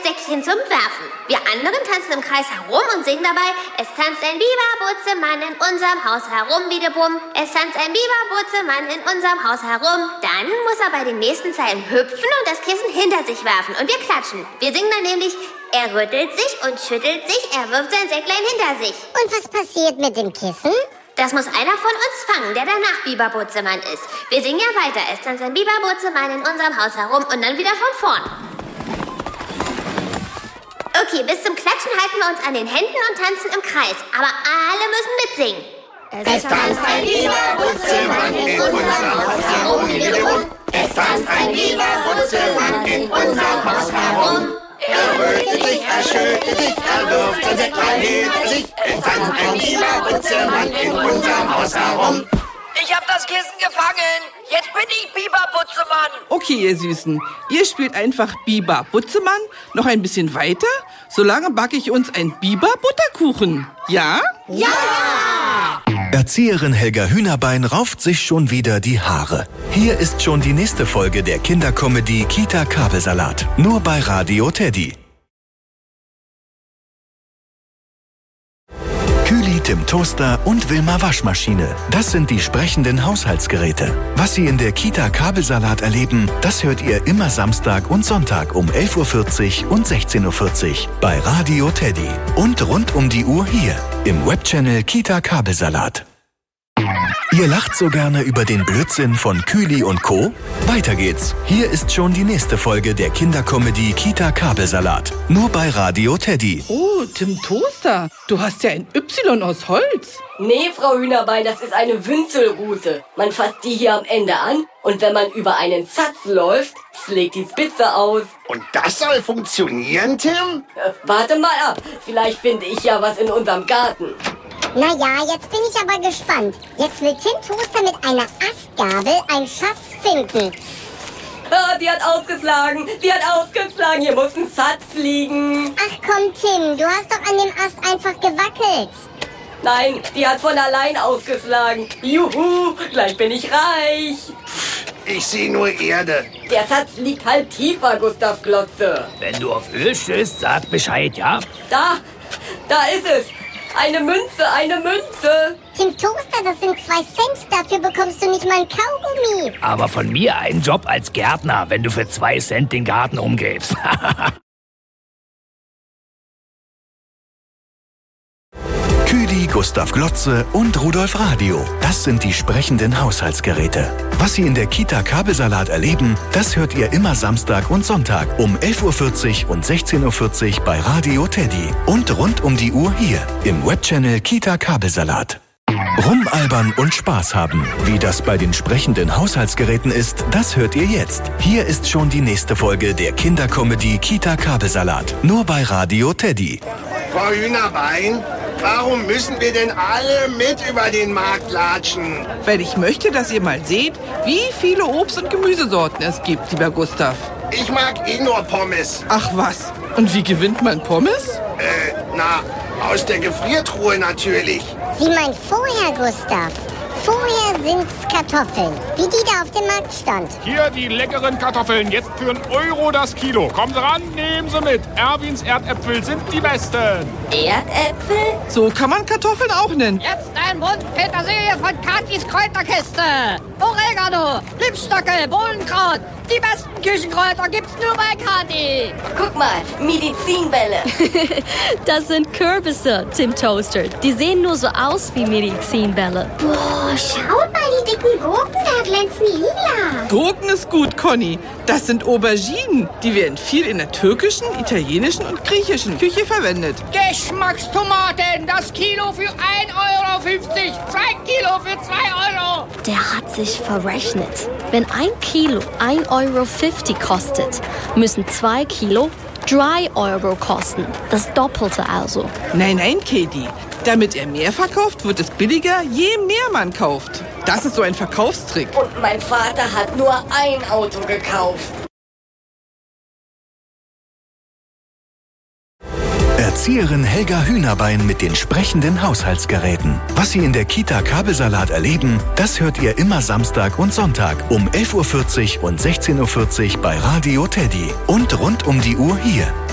Säckchen zum Werfen. Wir anderen tanzen im Kreis herum und singen dabei: Es tanzt ein Biberbutzemann in unserem Haus herum, wie de Bumm. Es tanzt ein Biberbutzemann in unserem Haus herum. Dann muss er bei den nächsten Zeilen hüpfen und das Kissen hinter sich werfen. Und wir klatschen. Wir singen dann nämlich: Er rüttelt sich und schüttelt sich, er wirft sein Säcklein hinter sich. Und was passiert mit dem Kissen? Das muss einer von uns fangen, der danach Biberbutzemann ist. Wir singen ja weiter. Es tanzt ein Biberbutzemann in unserem Haus herum und dann wieder von vorn. Okay, bis zum Klatschen halten wir uns an den Händen und tanzen im Kreis. Aber alle müssen mitsingen. Es tanzt ein Biberbutzemann in unserem Haus herum, wie de Bumm. Es tanzt ein Biberbutzemann in unserem Haus herum. Er rötet sich, er schüttelt sich, er wirft sein Säcklein hinter sich. Es tanzt ein Biberbutzemann in unserem Haus herum. Ich hab das Kissen gefangen. Jetzt bin ich Biberbutzemann. Okay, ihr Süßen, ihr spielt einfach Biber-Butzemann noch ein bisschen weiter. Solange backe ich uns ein Biber-Butterkuchen. Ja? Ja! Erzieherin Helga Hühnerbein rauft sich schon wieder die Haare. Hier ist schon die nächste Folge der Kindercomedy Kita Kabelsalat. Nur bei Radio Teddy. Kühli, Tim Toaster und Wilma Waschmaschine. Das sind die sprechenden Haushaltsgeräte. Was Sie in der Kita Kabelsalat erleben, das hört ihr immer Samstag und Sonntag um 11.40 Uhr und 16.40 Uhr bei Radio Teddy. Und rund um die Uhr hier im Webchannel Kita Kabelsalat. Ihr lacht so gerne über den Blödsinn von Kühli und Co.? Weiter geht's. Hier ist schon die nächste Folge der Kindercomedy Kita Kabelsalat. Nur bei Radio Teddy. Oh, Tim Toaster, du hast ja ein Y aus Holz. Nee, Frau Hühnerbein, das ist eine Wünzelrute. Man fasst die hier am Ende an und wenn man über einen Satz läuft, schlägt die Spitze aus. Und das soll funktionieren, Tim? Warte mal ab, vielleicht finde ich ja was in unserem Garten. Naja, jetzt bin ich aber gespannt. Jetzt will Tim Toaster mit einer Astgabel einen Schatz finden. Ah, die hat ausgeschlagen, hier muss ein Satz liegen. Ach komm, Tim, du hast doch an dem Ast einfach gewackelt. Nein, die hat von allein ausgeschlagen. Juhu, gleich bin ich reich. Ich sehe nur Erde. Der Satz liegt halt tiefer, Gustav Glotze. Wenn du auf Öl stößt, sag Bescheid, ja? Da ist es. Eine Münze. Tim Toaster, das sind 2 Cent. Dafür bekommst du nicht mal ein Kaugummi. Aber von mir einen Job als Gärtner, wenn du für 2 Cent den Garten umgibst. Kühli, Gustav Glotze und Rudolf Radio. Das sind die sprechenden Haushaltsgeräte. Was Sie in der Kita Kabelsalat erleben, das hört ihr immer Samstag und Sonntag um 11.40 Uhr und 16.40 Uhr bei Radio Teddy. Und rund um die Uhr hier im Webchannel Kita Kabelsalat. Rumalbern und Spaß haben. Wie das bei den sprechenden Haushaltsgeräten ist, das hört ihr jetzt. Hier ist schon die nächste Folge der Kindercomedy Kita Kabelsalat. Nur bei Radio Teddy. Frau Hühnerbein, warum müssen wir denn alle mit über den Markt latschen? Weil ich möchte, dass ihr mal seht, wie viele Obst- und Gemüsesorten es gibt, lieber Gustav. Ich mag nur Pommes. Ach was, und wie gewinnt man Pommes? Aus der Gefriertruhe natürlich. Sie meint vorher, Gustav. Vorher sind's Kartoffeln, wie die da auf dem Markt stand. Hier die leckeren Kartoffeln, jetzt für €1 das Kilo. Kommen Sie ran, nehmen Sie mit. Erwins Erdäpfel sind die besten. Erdäpfel? So kann man Kartoffeln auch nennen. Jetzt ein Bund Petersilie von Katis Kräuterkiste. Oregano, Lippstockel, Bohnenkraut. Die besten Küchenkräuter gibt's nur bei Kati. Guck mal, Medizinbälle. Das sind Kürbisse, Tim Toaster. Die sehen nur so aus wie Medizinbälle. Boah, schaut mal, die dicken Gurken da glänzen lila. Gurken ist gut, Conny. Das sind Auberginen. Die werden viel in der türkischen, italienischen und griechischen Küche verwendet. Geschmackstomaten, das Kilo für 1,50 €. 2 Kilo für 2 €. Der hat sich verrechnet. Wenn 1 Kilo 1,50 € kostet, müssen 2 Kilo 3 € kosten. Das Doppelte also. Nein, Katie. Damit er mehr verkauft, wird es billiger, je mehr man kauft. Das ist so ein Verkaufstrick. Und mein Vater hat nur ein Auto gekauft. Erzieherin Helga Hühnerbein mit den sprechenden Haushaltsgeräten. Was Sie in der Kita Kabelsalat erleben, das hört ihr immer Samstag und Sonntag um 11.40 Uhr und 16.40 Uhr bei Radio Teddy. Und rund um die Uhr hier